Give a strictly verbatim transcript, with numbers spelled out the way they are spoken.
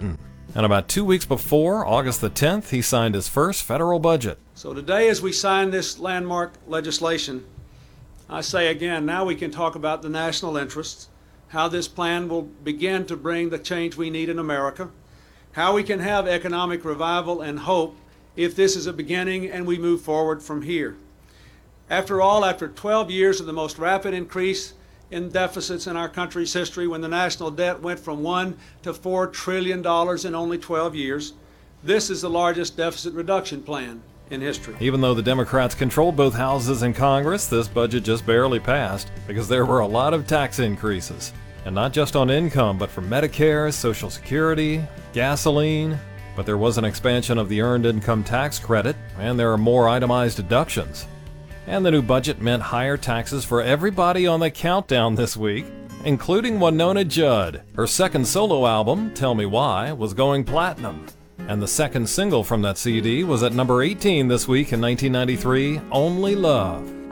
Clinton. And about two weeks before, August the tenth, he signed his first federal budget. So today, as we sign this landmark legislation, I say again, now we can talk about the national interests, how this plan will begin to bring the change we need in America, how we can have economic revival and hope if this is a beginning and we move forward from here. After all, after twelve years of the most rapid increase in deficits in our country's history, when the national debt went from one to four trillion dollars in only twelve years, this is the largest deficit reduction plan in history. Even though the Democrats controlled both houses in Congress, this budget just barely passed because there were a lot of tax increases. And not just on income, but for Medicare, Social Security, gasoline. But there was an expansion of the Earned Income Tax Credit, and there are more itemized deductions. And the new budget meant higher taxes for everybody on the countdown this week, including Wynonna Judd. Her second solo album, Tell Me Why, was going platinum. And the second single from that C D was at number eighteen this week in nineteen ninety-three, Only Love.